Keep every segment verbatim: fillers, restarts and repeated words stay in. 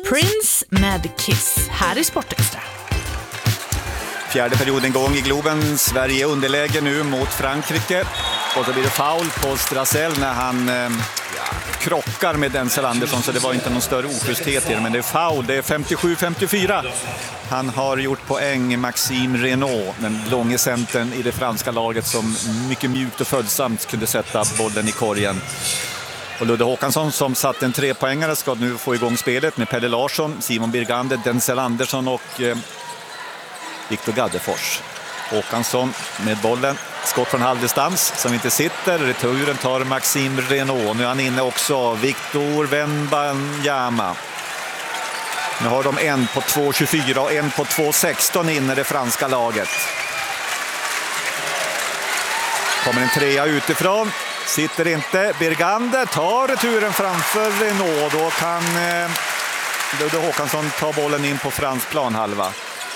Prince med Kiss här i Sportextra. Fjärde perioden gång i Globen. Sverige underläge nu mot Frankrike. Och så blir det foul på Strassel när han eh, ja, krockar med Denzel Andersson. Så det var inte någon större oschysthet i det. Men det är foul. Det är femtiosju femtiofyra. Han har gjort poäng, Maxime Renault, den långe centern i det franska laget som mycket mjukt och följsamt kunde sätta bollen i korgen. Och Ludde Håkansson som satt en trepoängare ska nu få igång spelet med Pelle Larsson, Simon Birgander, Denzel Andersson och eh, Viktor Gaddefors. Håkansson med bollen, skott från halvdistans som inte sitter. Returen tar Maxime Renault. Nu är han inne också, Victor Wembanyama. Nu har de en på två tjugofyra och en på två sexton inne det franska laget. Kommer en trea utifrån. Sitter inte. Birgander tar returen framför Renault. Då kan eh, Ludde Håkansson ta bollen in på fransk planhalva.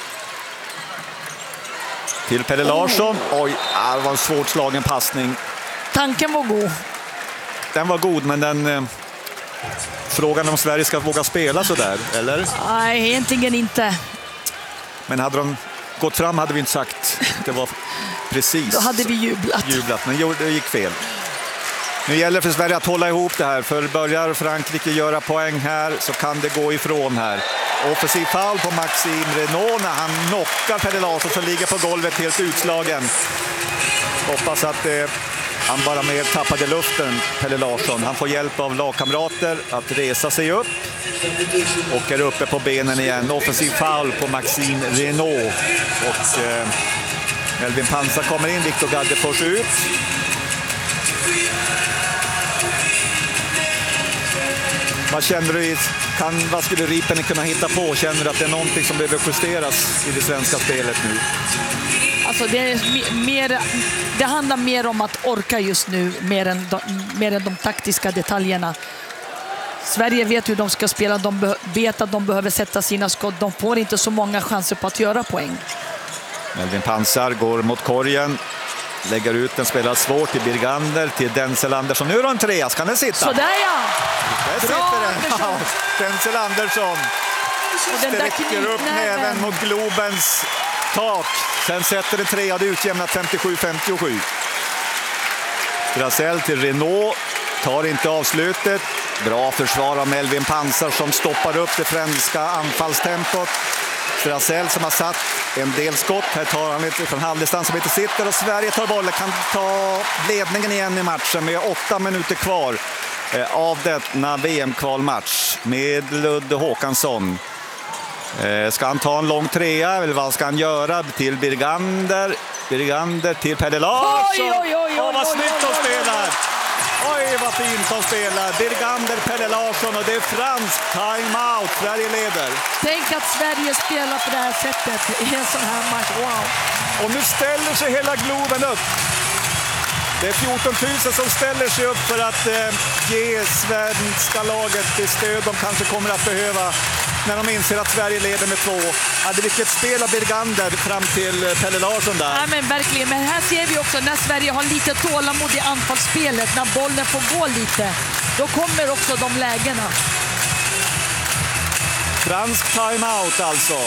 Till Pelle Larsson. Oj, det var en svårt slagen passning. Tanken var god. Den var god, men den... Eh, frågan om Sverige ska våga spela så där, eller? Nej, egentligen inte. Men hade de gått fram hade vi inte sagt. Det var precis. Då hade vi jublat. jublat men det gick fel. Nu gäller det för Sverige att hålla ihop det här. För börjar Frankrike göra poäng här så kan det gå ifrån här. Offensiv foul på Maxime Renault när han knockar Pelle Larsson som ligger på golvet helt utslagen. Hoppas att eh, han bara mer tappade luften, Pelle Larsson. Han får hjälp av lagkamrater att resa sig upp. Och är uppe på benen igen. Offensiv foul på Maxime Renault. Och eh, Melvin Pansar kommer in, Viktor Gaddefors ut. Vad känner du, kan, vad skulle Ripen kunna hitta på? Känner du att det är någonting som behöver justeras i det svenska spelet nu? Alltså det, är mer, det handlar mer om att orka just nu, mer än de, mer än de taktiska detaljerna. Sverige vet hur de ska spela, de be, vet att de behöver sätta sina skott. De får inte så många chanser på att göra poäng. Melvin Pansar går mot korgen. Lägger ut den, spelar svårt till Birgander, till Denzel Andersson. Nu är det en trea, kan den sitta? Sådär ja! Där sitter den. Ja, Denzel Andersson sträcker upp näven mot Globens tak. Sen sätter den trea, det utjämnat femtiosju femtiosju. Strassel till Renault. Tar inte avslutet. Bra försvar av Melvin Pansar som stoppar upp det franska anfallstempot. Strassel som har satt en del skott. Här tar han lite från halvdistans som inte sitter. Och Sverige tar bollen, kan ta ledningen igen i matchen med åtta minuter kvar eh, av denna V M-kvalmatch med Ludde Håkansson. Eh, ska han ta en lång trea eller vad ska han göra? Till Birgander. Birgander till Pelle Larsson. Oj, oj, oj, oj, Åh, vad snyggt de oj, oj, oj. spelar! Oj, vad fint de spelar. Birgander, Pelle Larsson och det är fransk timeout. Sverige leder. Tänk att Sverige spelar på det här sättet i en sån här match. Wow. Och nu ställer sig hela Globen upp. Det är fjorton tusen som ställer sig upp för att eh, ge svenska laget det stöd de kanske kommer att behöva när de inser att Sverige leder med två. Hade vilket spel av Birgander fram till eh, Pelle Larsson där. Ja, men verkligen. Men här ser vi också när Sverige har lite tålamod i anfallsspelet, när bollen får gå lite, då kommer också de lägena. Fransk timeout alltså.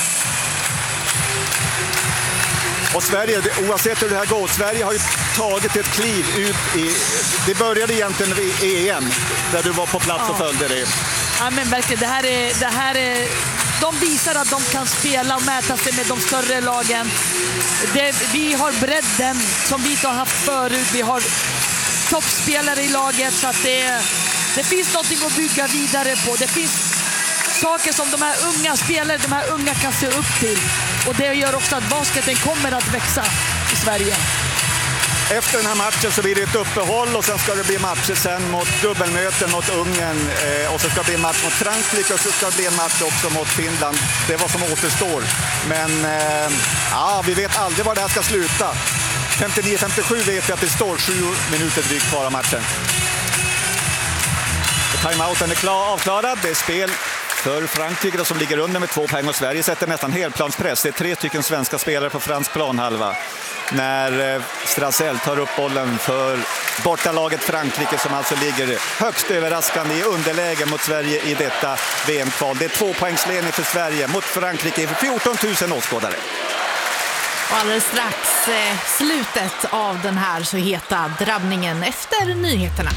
Och Sverige, oavsett hur det här går, Sverige har ju tagit ett kliv ut i... Det började egentligen i E M, där du var på plats och ja. följde det. Ja, men verkligen, det här är... Det här är de visar att de kan spela och mäta sig med de större lagen. Det, vi har bredden som vi inte har haft förut. Vi har toppspelare i laget, så att det, det finns någonting att bygga vidare på. Det finns saker som de här unga spelare, de här unga kan se upp till. Och det gör också att basketen kommer att växa i Sverige. Efter den här matchen så blir det ett uppehåll och sen ska det bli matcher sen mot dubbelmöten mot Ungern eh, och så ska det bli en match mot Frankrike och så ska det bli en match också mot Finland. Det är vad som återstår. Men eh, ja, vi vet aldrig var det här ska sluta. femtionio femtiosju vet vi att det står sju minuter drygt kvar av matchen. Och timeouten är klar, avklarad. Det är spel för Frankrike som ligger under med två poäng och Sverige sätter nästan helplanspress. Det är tre stycken svenska spelare på fransk planhalva. När Strassel tar upp bollen för bortalaget Frankrike som alltså ligger högst överraskande i underläge mot Sverige i detta V M-kval. Det är två poängsledning för Sverige mot Frankrike för fjorton tusen åskådare. Och alldeles strax eh, slutet av den här så heta drabbningen efter nyheterna.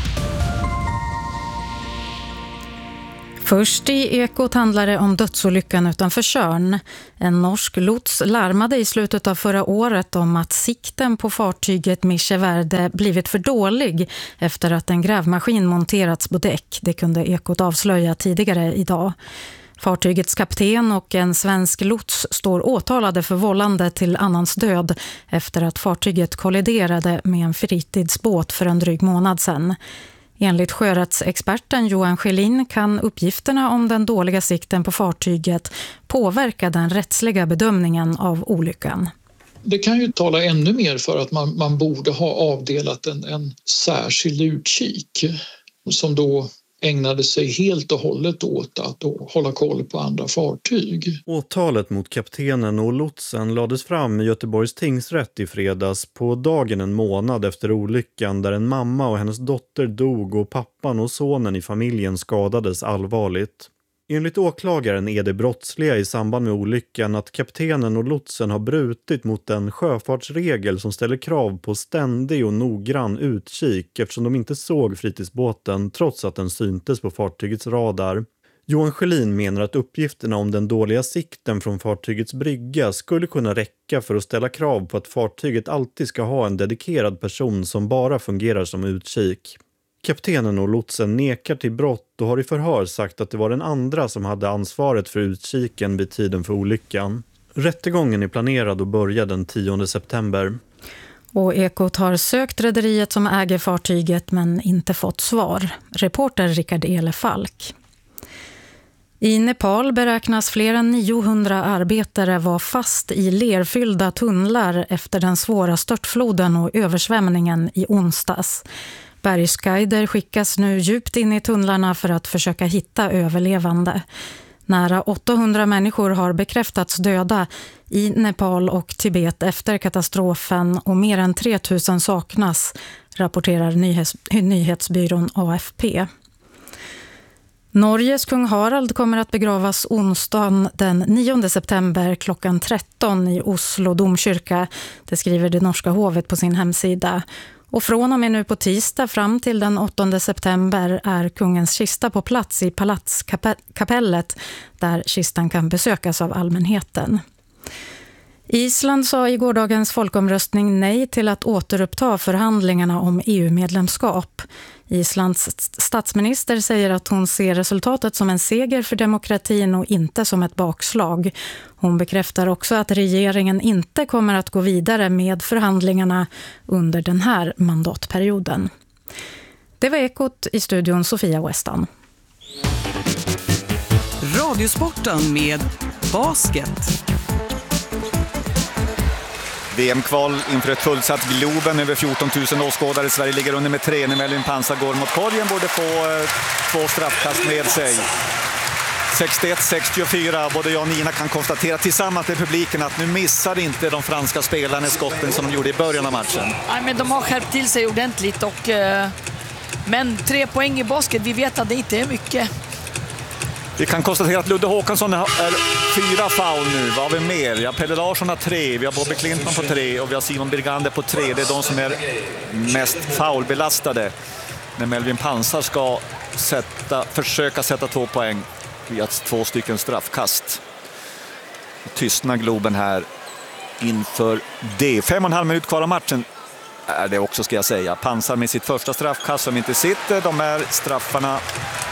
Först i Ekot handlar det om dödsolyckan utanför Tjörn. En norsk lots larmade i slutet av förra året om att sikten på fartyget Micheverde blivit för dålig efter att en grävmaskin monterats på däck. Det kunde Ekot avslöja tidigare idag. Fartygets kapten och en svensk lots står åtalade för vållande till annans död efter att fartyget kolliderade med en fritidsbåt för en dryg månad sedan. Enligt sjörättsexperten Johan Schelin kan uppgifterna om den dåliga sikten på fartyget påverka den rättsliga bedömningen av olyckan. Det kan ju tala ännu mer för att man, man borde ha avdelat en, en särskild utkik som då ägnade sig helt och hållet åt att hålla koll på andra fartyg. Åtalet mot kaptenen och lotsen lades fram i Göteborgs tingsrätt i fredags på dagen en månad efter olyckan där en mamma och hennes dotter dog och pappan och sonen i familjen skadades allvarligt. Enligt åklagaren är det brottsliga i samband med olyckan att kaptenen och lotsen har brutit mot den sjöfartsregel som ställer krav på ständig och noggrann utkik eftersom de inte såg fritidsbåten trots att den syntes på fartygets radar. Johan Schelin menar att uppgifterna om den dåliga sikten från fartygets brygga skulle kunna räcka för att ställa krav på att fartyget alltid ska ha en dedikerad person som bara fungerar som utkik. Kaptenen och lotsen nekar till brott och har i förhör sagt att det var den andra som hade ansvaret för utkiken vid tiden för olyckan. Rättegången är planerad att börja den tionde september. Och Ekot har sökt rederiet som äger fartyget men inte fått svar. Reporter Rickard Elefalk. I Nepal beräknas fler än niohundra arbetare vara fast i lerfyllda tunnlar efter den svåra störtfloden och översvämningen i onsdags. Bergsguider skickas nu djupt in i tunnlarna för att försöka hitta överlevande. Nära åttahundra människor har bekräftats döda i Nepal och Tibet efter katastrofen och mer än tre tusen saknas, rapporterar nyhets- nyhetsbyrån A F P. Norges kung Harald kommer att begravas onsdagen den nionde september klockan tretton i Oslo domkyrka. Det skriver det norska hovet på sin hemsida. Och från och med nu på tisdag fram till den åttonde september är kungens kista på plats i palatskapellet där kistan kan besökas av allmänheten. Island sa i gårdagens folkomröstning nej till att återuppta förhandlingarna om E U-medlemskap. Islands statsminister säger att hon ser resultatet som en seger för demokratin och inte som ett bakslag. Hon bekräftar också att regeringen inte kommer att gå vidare med förhandlingarna under den här mandatperioden. Det var Ekot, i studion Sofia Westan. Radiosporten med basket. V M-kval inför ett fullsatt Globen, över fjorton tusen åskådare. Sverige ligger under med tre när Melvin Pansar går mot korgen, borde få eh, två straffkast med sig. sextioett sextiofyra, både jag och Nina kan konstatera tillsammans med publiken att nu missar inte de franska spelarna skotten som de gjorde i början av matchen. Nej, men de har skärpt till sig ordentligt och, eh, men tre poäng i basket, vi vet att det inte är mycket. Vi kan konstatera att Ludde Håkansson är fyra foul nu. Vad har vi mer? Ja, Pelle Larsson har tre, vi har Bobby Clinton på tre och vi har Simon Birgander på tre. Det är de som är mest foulbelastade. När Melvin Pansar ska sätta, försöka sätta två poäng via två stycken straffkast. Tystnar Globen här inför det. Fem och en halv minut kvar av matchen är det också, ska jag säga. Pansar med sitt första straffkast som inte sitter. De här straffarna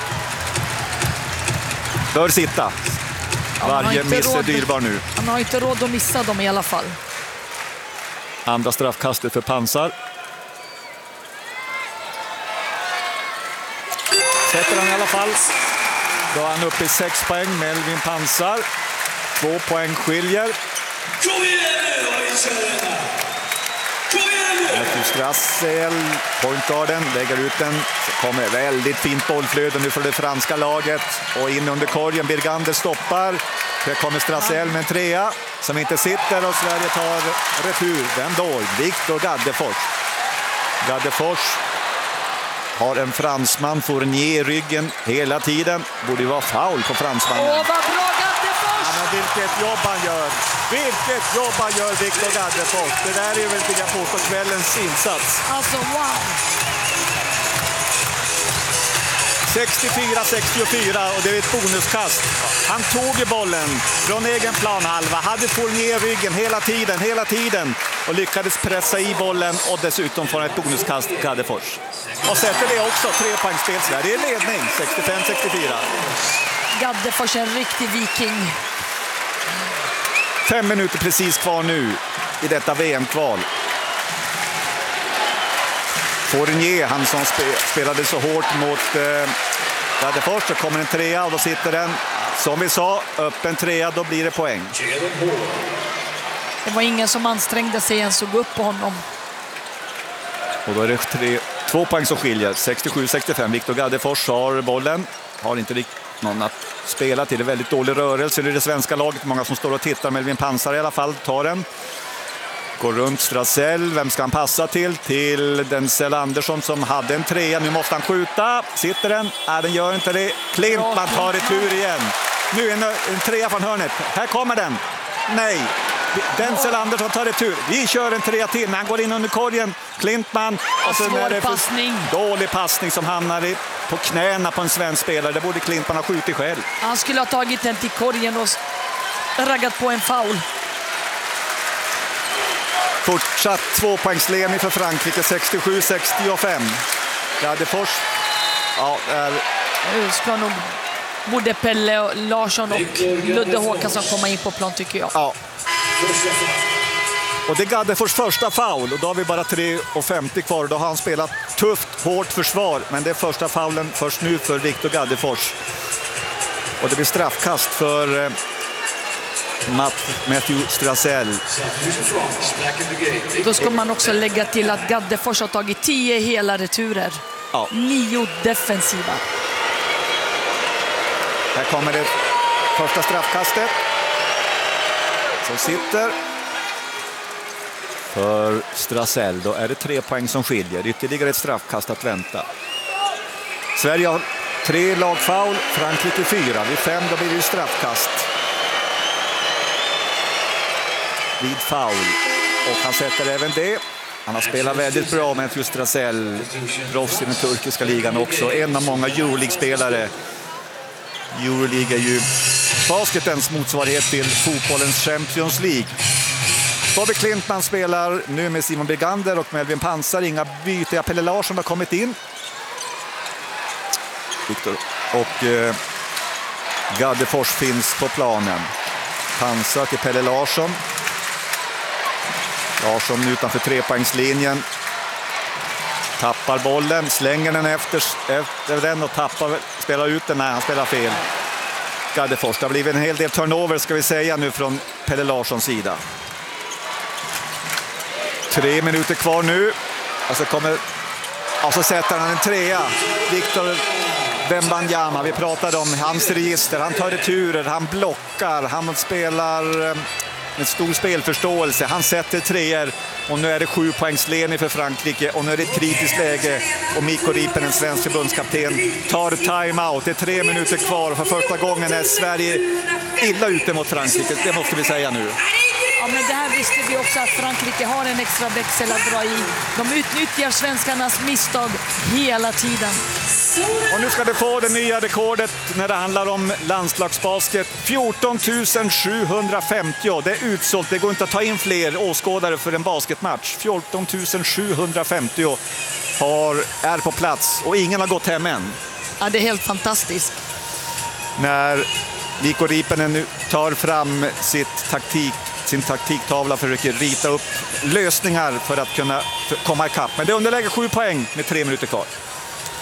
bör sitta. Varje miss är dyrbar nu. Han har inte råd att missa dem i alla fall. Andra straffkastet för Pansar. Sätter han i alla fall. Då är han uppe i sex poäng. Melvin Pansar. Två poäng skiljer. Matthew Strassel, pointgarden, lägger ut den. Så kommer väldigt fint bollflöde nu för det franska laget. Och in under korgen, Birgander stoppar. Här kommer Strassel med en trea som inte sitter och Sverige tar retur. Vem då? Victor Gaddefors. Gaddefors har en fransman, Fournier i ryggen hela tiden. Borde ju vara foul på fransmannen. Åh, vad bra Gaddefors! Ja, men vilket jobb han gör! Vilket jobb han gör, Victor Gaddefors! Det där är väl, vill jag påstå, kvällens insats. Alltså, wow! sextiofyra sextiofyra och det är ett bonuskast. Han tog ju bollen från egen planhalva, hade Fournier ryggen hela tiden, hela tiden och lyckades pressa i bollen och dessutom få ett bonuskast, Gaddefors. Och sätter det också, tre poängspel, Sverige i ledning, sextiofem sextiofyra. Gaddefors är en riktig viking. Fem minuter precis kvar nu i detta V M-kval. Fournier, han som spe, spelade så hårt mot eh, Gaddefors, så kommer en trea och då sitter den, som vi sa, öppen trea, då blir det poäng. Det var ingen som ansträngde sig ens att gå upp på honom. Och då är det tre, två poäng som skiljer, sextiosju sextiofem. Victor Gaddefors har bollen, har inte riktigt någon att spela till, det är väldigt dålig rörelse i det svenska laget, många som står och tittar, Melvin Pansar i alla fall tar den. Går runt Strassel, vem ska han passa till? Till Denzel Andersson som hade en trea, nu måste han skjuta. Sitter den? Nej, den gör inte det. Klintman tar retur igen. Nu en, en trea från hörnet. Här kommer den. Nej, Denzel Andersson tar retur. Vi kör en trea till, men han går in under korgen. Klintman. Och så är det passning. Dålig passning som hamnar i, på knäna på en svensk spelare. Det borde Klintman ha skjutit själv. Han skulle ha tagit den till korgen och raggat på en foul. Fortsatt tvåpoängsledning för Frankrike, sextiosju sextiofem. Gaddefors, ja, är... Nu ska nog både Pelle och Larsson och Ludde Håkansson komma in på plan, tycker jag. Ja. Och det är Gaddefors första foul och då har vi bara tre femtio kvar. Då har han spelat tufft, hårt försvar, men det är första foulen först nu för Victor Gaddefors. Och det blir straffkast för eh, Matthew Strassel. Då ska man också lägga till att Gaddefors har tagit tio hela returer. Ja. Nio defensiva. Här kommer det första straffkastet. Som sitter för Strassel. Då är det tre poäng som skiljer. Ytterligare ett straffkast att vänta. Sverige har tre lagfoul, Frankrike fyra. Vid fem då blir det straffkast. Vid foul. Och han sätter även det. Han har spelat väldigt bra med just Strassel. Proffs i den turkiska ligan också. En av många Euroleague-spelare. Euroleague är ju basketens motsvarighet till fotbollens Champions League. Bobby Klintman spelar nu med Simon Birgander och Melvin Pansar. Inga byte. Pelle Larsson har kommit in. Victor. Och eh, Gaddefors finns på planen. Pansar till Pelle Larsson. Larsson utanför trepoängslinjen. Tappar bollen, slänger den efter, efter den och tappar, spelar ut den. Nej, han spelar fel. Gaddefors, det har blivit en hel del turnover ska vi säga nu från Pelle Larssons sida. Tre minuter kvar nu. Och så kommer, och så sätter han en trea. Victor Wembanyama, vi pratade om hans register. Han tar returer, han blockar, han spelar med stor spelförståelse. Han sätter treor och nu är det sju poängsledning för Frankrike och nu är det ett kritiskt läge och Mikko Riipen, en svensk förbundskapten, tar timeout. Det är tre minuter kvar och för första gången är Sverige illa ute mot Frankrike. Det måste vi säga nu. Ja, men det här visste vi också att Frankrike har en extra växel att dra i. De utnyttjar svenskarnas misstag hela tiden. Och nu ska det få det nya rekordet när det handlar om landslagsbasket. fjorton tusen sjuhundrafemtio. Det är utsålt. Det går inte att ta in fler åskådare för en basketmatch. fjorton tusen sjuhundrafemtio har, är på plats och ingen har gått hem än. Ja, det är helt fantastiskt. När Mikko Riipen nu tar fram sitt taktik, sin taktiktavla, försöker rita upp lösningar för att kunna komma ikapp. Men det underlägger sju poäng med tre minuter kvar.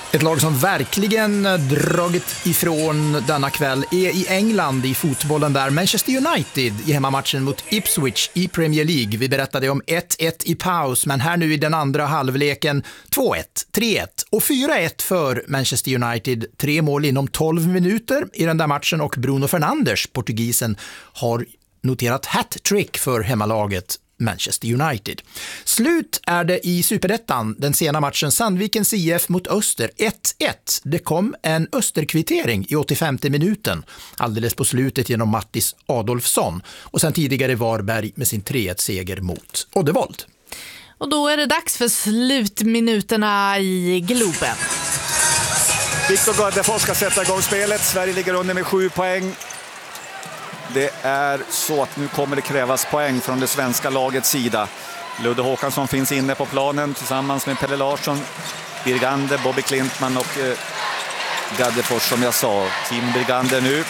Ett lag som verkligen dragit ifrån denna kväll är i England i fotbollen där. Manchester United i hemmamatchen mot Ipswich i Premier League. Vi berättade om ett ett i paus, men här nu i den andra halvleken två ett, tre ett och fyra ett för Manchester United. Tre mål inom tolv minuter i den där matchen och Bruno Fernandes, portugisen, har noterat hat-trick för hemmalaget Manchester United. Slut är det i Superettan, den sena matchen Sandvikens I F mot Öster ett ett. Det kom en Österkvittering i åttiofemte minuten, alldeles på slutet genom Mattis Adolfsson. Och sen tidigare Varberg med sin tre ett-seger mot Oddevold. Och då är det dags för slutminuterna i Globen. Viktor Gaddefors ska sätta igång spelet. Sverige ligger under med sju poäng. Det är så att nu kommer det krävas poäng från det svenska lagets sida. Ludde Håkansson finns inne på planen tillsammans med Pelle Larsson, Birgander, Bobby Klintman och eh, Gaddefors som jag sa. Simon Birgander nu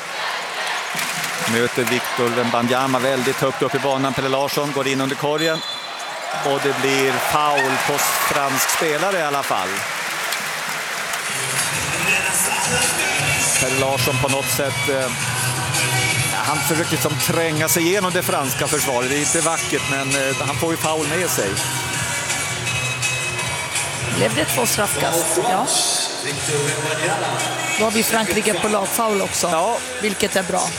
möter Victor Wembanyama väldigt högt upp i banan. Pelle Larsson går in under korgen och det blir foul på fransk spelare i alla fall. Pelle Larsson på något sätt... Eh, Han försöker liksom tränga sig igenom det franska försvaret. Det är inte vackert, men eh, han får ju foul med sig. Blev det två straffkast? Ja. Då har vi Frankrike på lagfoul också, ja. Vilket är bra.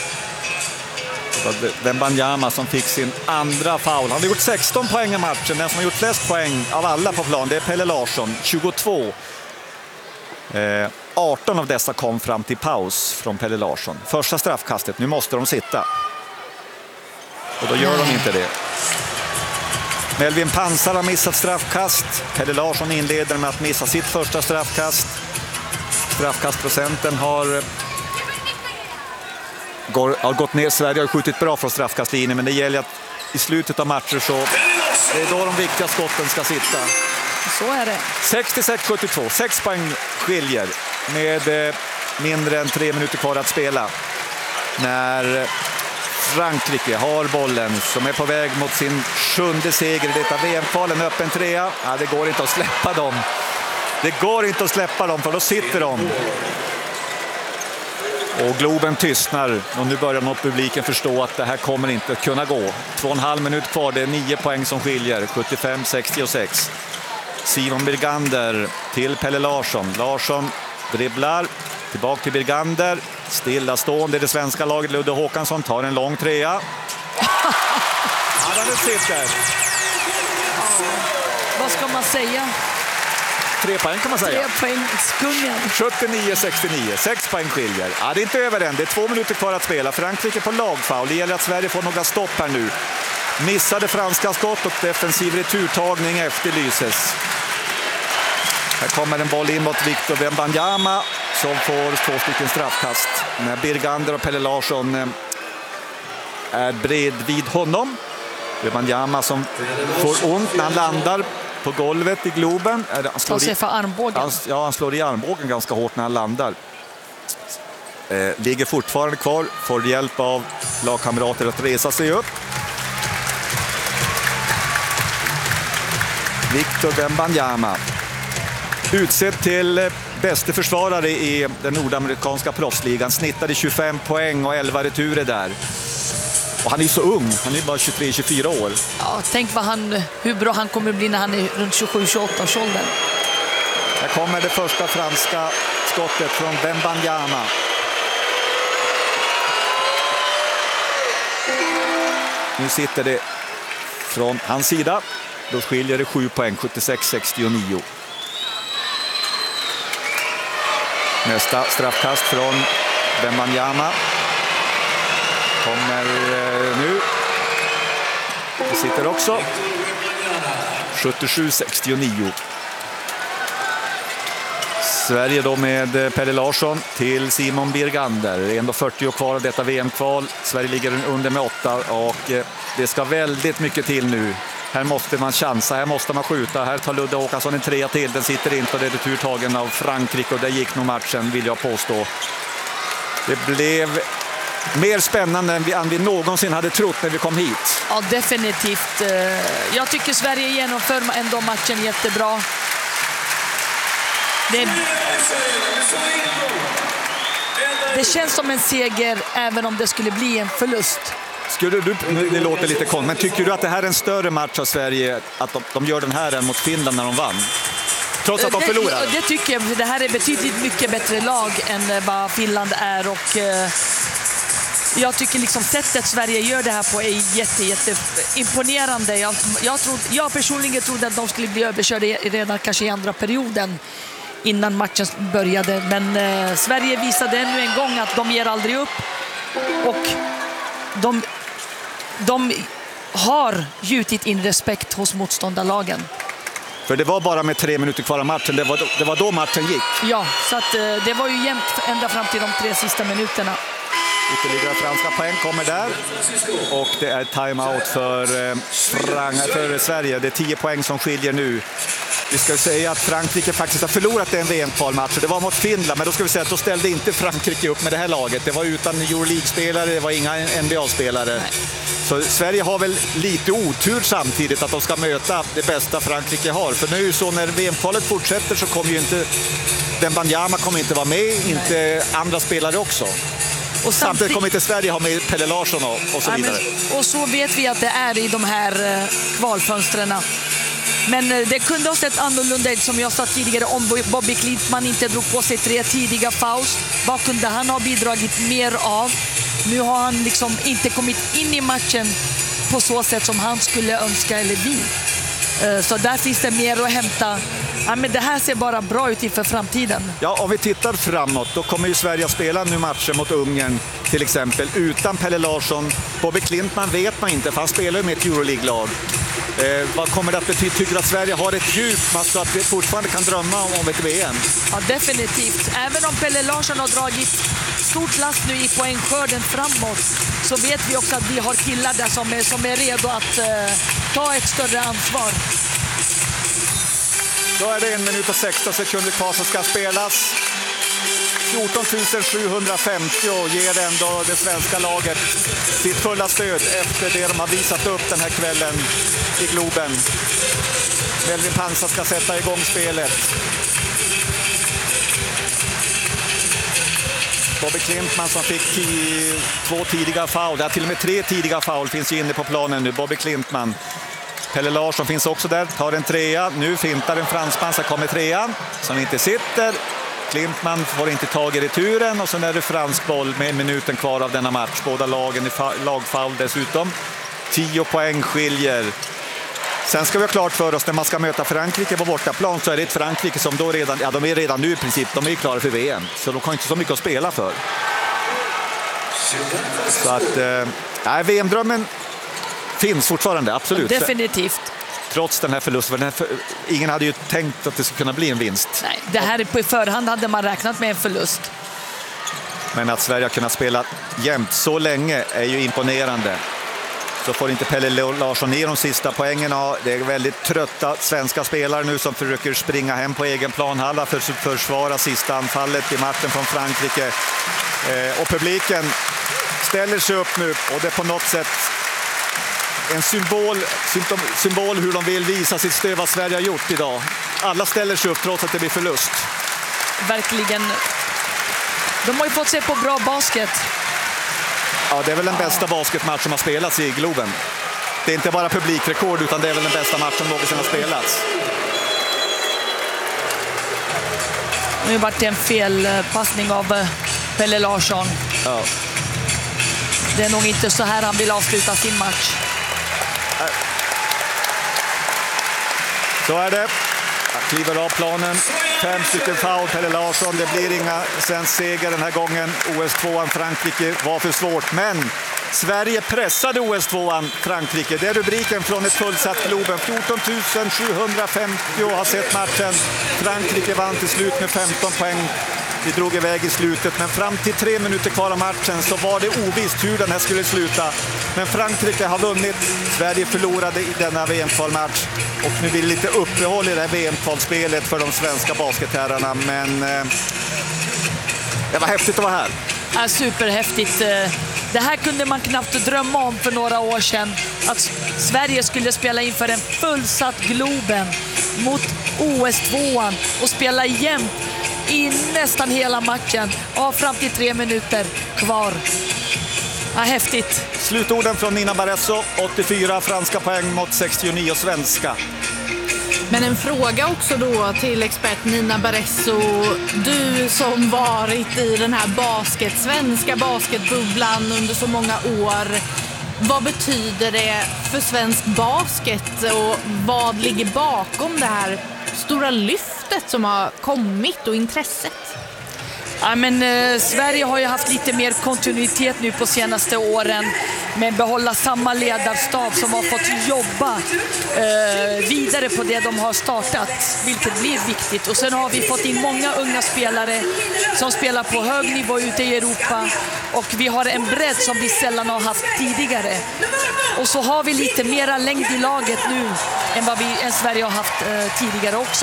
Wembanyama som fick sin andra foul. Han har gjort sexton poäng i matchen. Den som har gjort flest poäng av alla på plan, det är Pelle Larsson, tjugotvå. Eh, arton av dessa kom fram till paus från Pelle Larsson. Första straffkastet, nu måste de sitta. Och då gör de inte det. Melvin Pansar har missat straffkast. Pelle Larsson inleder med att missa sitt första straffkast. Straffkastprocenten har, går, har gått ner. Sverige har skjutit bra från straffkastlinjen, men det gäller att i slutet av matcher så det är då de viktiga skotten ska sitta. Så är det. sextiosex sjuttiotvå, sex poäng skiljer med eh, mindre än tre minuter kvar att spela. När Frankrike har bollen som är på väg mot sin sjunde seger i detta V M-kvalen, öppen trea. Ja, det går inte att släppa dem. Det går inte att släppa dem, för då sitter de. Och Globen tystnar och nu börjar nog publiken förstå att det här kommer inte att kunna gå. Två och en halv minut kvar, det är nio poäng som skiljer, sjuttiofem sextiosex. Simon Birgander till Pelle Larsson. Larsson dribblar, tillbaka till Birgander. Stillastående i det svenska laget. Ludde Håkansson tar en lång trea. Han sitter. Ja, vad ska man säga? Tre poäng kan man säga. Tre poäng, skungen. sjuttionio sextionio, sex poäng skiljer. Ja, det är inte över än, det är två minuter kvar att spela. Frankrike på lagfoul, det gäller att Sverige får några stopp här nu. Missade franska skott och defensiv returtagning efterlyses. Här kommer en boll in mot Victor Wembanyama som får två stycken straffkast. När Birgander och Pelle Larsson är bredvid honom. Wembanyama som får ont när han landar på golvet i Globen. Han slår sig för armbågen. Han, ja, han slår i armbågen ganska hårt när han landar. Eh, ligger fortfarande kvar, får hjälp av lagkamrater att resa sig upp. Victor Wembanyama utsedd till bäste försvarare i den nordamerikanska proffsligan, snittade tjugofem poäng och elva returer där. Och han är så ung, han är bara tjugotre tjugofyra år. Ja, tänk vad han, hur bra han kommer bli när han är runt tjugosju tjugoåtta års ålder. Här kommer det första franska skottet från Wembanyama. Nu sitter det från hans sida. Då skiljer det sju poäng, sjuttiosex sextionio. Nästa straffkast från Wembanyama kommer eh, nu. Det sitter också. sjuttiosju sextionio. Sverige då med Pelle Larsson till Simon Birgander. Det är ändå fyrtio kvar av detta V M-kval. Sverige ligger under med åtta och eh, det ska väldigt mycket till nu. Här måste man chansa, här måste man skjuta. Här tar Ludde Håkansson en trea till. Den sitter inte och det är returtagen av Frankrike och där gick nog matchen, vill jag påstå. Det blev mer spännande än vi, än vi någonsin hade trott när vi kom hit. Ja, definitivt. Jag tycker Sverige genomför ändå matchen jättebra. det, det känns som en seger även om det skulle bli en förlust. Skulle du, det låter lite konstigt, men tycker du att det här är en större match av Sverige, att de, de gör den här än mot Finland när de vann? Trots att de det, förlorar? Det tycker jag, för det här är betydligt mycket bättre lag än vad Finland är, och eh, jag tycker liksom sättet Sverige gör det här på är jätte, jätte imponerande. Jag, jag, trodde, jag personligen trodde att de skulle bli överkörda redan kanske i andra perioden innan matchen började, men eh, Sverige visade ännu en gång att de ger aldrig upp, och de, de har gjutit in respekt hos motståndarlagen. För det var bara med tre minuter kvar av matchen, det var, det var då matchen gick. Ja, så att, eh, det var ju jämnt ända fram till de tre sista minuterna. Ytterligare franska poäng kommer där, och det är timeout för, eh, Frank- för Sverige. Det är tio poäng som skiljer nu. Vi ska säga att Frankrike faktiskt har förlorat en V M-kvalmatch. Det var mot Finland, men då ska vi säga att då ställde inte Frankrike upp med det här laget. Det var utan Euroleague-spelare, det var inga N B A-spelare. Så Sverige har väl lite otur samtidigt att de ska möta det bästa Frankrike har. För nu så när V M-kvalet fortsätter så kommer ju inte Wembanyama kommer inte vara med, inte Nej. andra spelare också. Och samtidigt, samtidigt kommer inte Sverige ha med Pelle Larsson och, och så vidare. Nej, men, och så vet vi att det är i de här uh, kvalfönstren. Men uh, det kunde ha sett annorlunda ut, som jag sa tidigare, om Bobby Klintman inte drog på sig tre tidiga fouls. Vad kunde han ha bidragit mer av? Nu har han liksom inte kommit in i matchen på så sätt som han skulle önska eller vi. Uh, så där finns det mer att hämta. Ja, men det här ser bara bra ut inför framtiden. Ja, om vi tittar framåt, då kommer ju Sverige att spela nu matcher mot Ungern till exempel utan Pelle Larsson. Bobby Klintman vet man inte, för han spelar ju med ett Euroleague-lag. Eh, vad kommer det att betyda? Tycker du att Sverige har ett djup så att vi fortfarande kan drömma om ett V M? Ja, definitivt. Även om Pelle Larsson har dragit stort last nu i poängskörden framåt, så vet vi också att vi har killar där som är, som är redo att eh, ta ett större ansvar. Då är det en minut och sexton sekunder kvar som ska spelas. fjorton tusen sjuhundrafemtio ger ändå det svenska laget sitt fulla stöd efter det de har visat upp den här kvällen i Globen. Melvin Pansar ska sätta igång spelet. Bobby Klintman som fick tio, två tidiga foul, ja, till och med tre tidiga foul finns ju inne på planen nu. Bobby Klintman. Pelle Larsson finns också där, tar en trea. Nu fintar en fransman, så kommer trean som inte sitter. Klintman får inte tag i returen, och sen är det fransk boll med minuten kvar av denna match. Båda lagen i lagfoul dessutom. Tio poäng skiljer. Sen ska vi ha klart för oss, när man ska möta Frankrike på bortaplan, så är det ett Frankrike som då redan, ja, de är redan nu i princip, de är klara för V M. Så de har inte så mycket att spela för. Så att, eh, V M-drömmen finns fortfarande, absolut. Definitivt. Trots den här förlusten. Den här för... Ingen hade ju tänkt att det skulle kunna bli en vinst. Nej, det här på förhand hade man räknat med en förlust. Men att Sverige har kunnat spela jämnt så länge är ju imponerande. Så får inte Pelle Larsson ner de sista poängen. Det är väldigt trötta svenska spelare nu som försöker springa hem på egen planhalva för att försvara sista anfallet i matchen från Frankrike. Och publiken ställer sig upp nu, och det är på något sätt en symbol, symptom, symbol hur de vill visa sitt stöd vad Sverige har gjort idag. Alla ställer sig upp trots att det blir förlust. Verkligen. De har ju fått se på bra basket. Ja, det är väl den bästa basketmatch som har spelats i Globen. Det är inte bara publikrekord, utan det är väl den bästa match som någonsin har spelats. Nu vart det en felpassning av Pelle Larsson. Ja. Det är nog inte så här han vill avsluta sin match. Så är det. Jag kliver av planen. Fem stycken foul, Pelle Larsson. Det blir inga svensk seger den här gången. O S tvåan Frankrike var för svårt, men Sverige pressade O S tvåan Frankrike. Det är rubriken från ett fullsatt Globen. fjorton tusen sjuhundrafemtio har sett matchen. Frankrike vann till slut med femton poäng. Vi drog iväg i slutet, men fram till tre minuter kvar av matchen så var det ovisst hur den här skulle sluta. Men Frankrike har vunnit. Sverige förlorade i denna V M-kvalmatch. Och nu blir det lite uppehåll i det här V M-kvalspelet för de svenska basketherrarna. Men eh, det var häftigt att vara här. Ja, superhäftigt. Det här kunde man knappt drömma om för några år sedan. Att Sverige skulle spela inför en fullsatt Globen mot O S-tvåan och spela jämnt i nästan hela matchen. Ja, fram till tre minuter kvar. Ja, häftigt. Slutorden från Nina Barresso, åttiofyra franska poäng mot sextionio svenska. Men en fråga också då till expert Nina Barresso. Du som varit i den här basket, svenska basketbubblan under så många år. Vad betyder det för svensk basket och vad ligger bakom det här stora lyftet som har kommit och intresset? Ja, men, eh, Sverige har ju haft lite mer kontinuitet nu på senaste åren, men behålla samma ledarstab som har fått jobba eh, vidare på det de har startat, vilket blir viktigt. Och sen har vi fått in många unga spelare som spelar på hög nivå ute i Europa, och vi har en bredd som vi sällan har haft tidigare. Och så har vi lite mera längd i laget nu än vad vi än Sverige har haft eh, tidigare också.